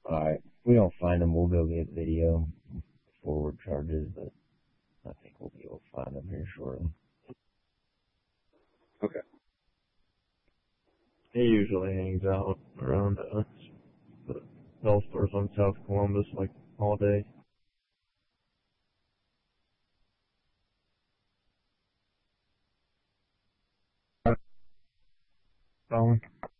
Alright, if we don't find him, we'll go get video forward charges, but I think we'll be able to find him here shortly. Okay. He usually hangs out around the health stores on South Columbus like all day. Phone.